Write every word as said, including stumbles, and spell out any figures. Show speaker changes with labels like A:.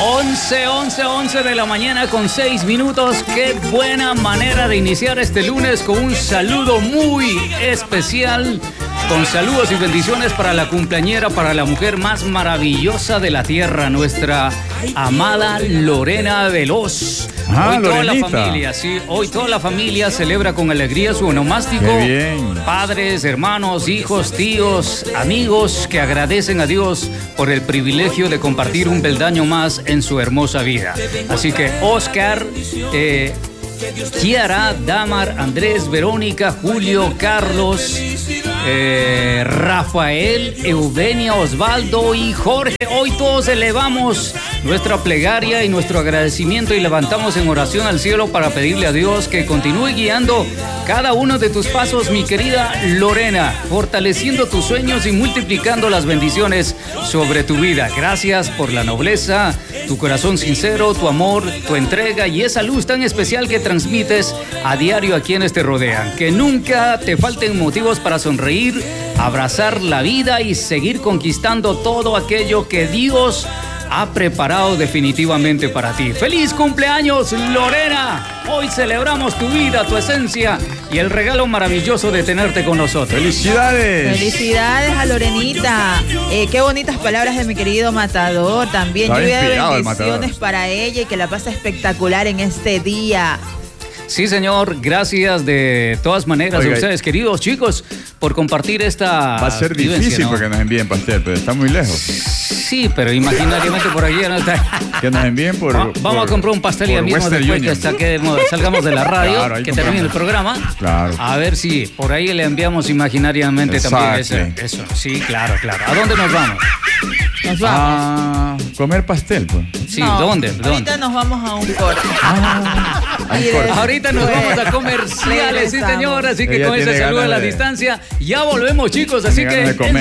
A: once, once, once de la mañana con seis minutos. Qué buena manera de iniciar este lunes con un saludo muy especial. Con saludos y bendiciones para la cumpleañera, para la mujer más maravillosa de la tierra, nuestra amada Lorena Veloz.
B: Ah,
A: hoy toda
B: Lorenita.
A: la familia, sí, hoy toda la familia celebra con alegría su onomástico.
B: Qué bien.
A: Padres, hermanos, hijos, tíos, amigos que agradecen a Dios por el privilegio de compartir un peldaño más en su hermosa vida. Así que Oscar, eh, Kiara, Damar, Andrés, Verónica, Julio, Carlos, eh, Rafael, Eugenia, Osvaldo y Jorge. Hoy todos elevamos nuestra plegaria y nuestro agradecimiento y levantamos en oración al cielo para pedirle a Dios que continúe guiando cada uno de tus pasos, mi querida Lorena, fortaleciendo tus sueños y multiplicando las bendiciones sobre tu vida. Gracias por la nobleza, tu corazón sincero, tu amor, tu entrega y esa luz tan especial que transmites a diario a quienes te rodean. Que nunca te falten motivos para sonreír, abrazar la vida y seguir conquistando todo aquello que Dios ha preparado definitivamente para ti. ¡Feliz cumpleaños, Lorena! Hoy celebramos tu vida, tu esencia y el regalo maravilloso de tenerte con nosotros.
B: ¡Felicidades!
C: Felicidades a Lorenita. Eh, qué bonitas palabras de mi querido Matador. También
B: Estaba
C: lluvia de
B: inspirado el
C: bendiciones
B: Matador.
C: para ella y que la pase espectacular en este día.
A: Sí, señor, gracias de todas maneras
B: Oiga,
A: a ustedes, queridos chicos, por compartir esta
B: Va a ser
A: vivencia,
B: difícil
A: ¿no?
B: porque nos envíen pastel, pero está muy lejos.
A: Sí, pero imaginariamente por allí no está.
B: Que nos envíen por...
A: Va- Vamos
B: por-
A: a comprar un pastel ya
B: por
A: mismo
B: Western
A: después que
B: Union.
A: saquemos- salgamos de la radio,
B: Claro, ahí
A: que termine el
B: compramos.
A: programa.
B: Claro.
A: A ver si por ahí le enviamos imaginariamente también ese,
B: Exacto.
A: eso. Sí, claro, claro. ¿A dónde nos vamos?
C: Nos vamos.
B: Ah, comer pastel, pues.
A: Sí,
C: No,
A: ¿dónde?
C: Ahorita
A: ¿Dónde?
C: nos vamos a un corte.
B: un
C: Y
B: corte.
A: Ahorita nos
C: después
A: vamos a comerciales, sí
C: regresamos.
A: señor, así que
B: Ella
A: con ese
B: tiene
A: saludo a
B: ganas
A: la
B: de-
A: distancia, ya volvemos chicos, así
B: Tiene
A: que
B: ganas de comer.